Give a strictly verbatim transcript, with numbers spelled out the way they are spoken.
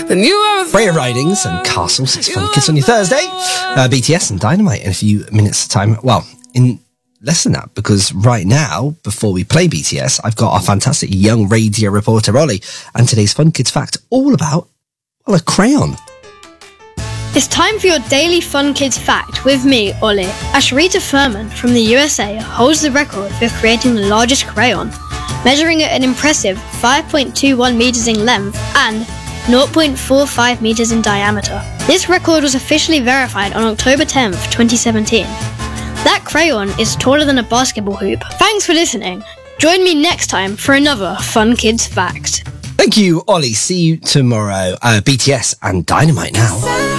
And you have Freya Ridings and Castles. It's Fun Kids on your Thursday. Uh, B T S and Dynamite in a few minutes' time. Well, in less than that, because right now, before we play B T S, I've got our fantastic young radio reporter, Ollie, and today's Fun Kids fact all about, well, a crayon. It's time for your daily Fun Kids fact with me, Ollie. Ashrita Furman from the U S A holds the record for creating the largest crayon, measuring at an impressive five point two one metres in length and zero point four five metres in diameter. This record was officially verified on October tenth, twenty seventeen. That crayon is taller than a basketball hoop. Thanks for listening. Join me next time for another Fun Kids fact. Thank you, Ollie. See you tomorrow. Uh, B T S and Dynamite now.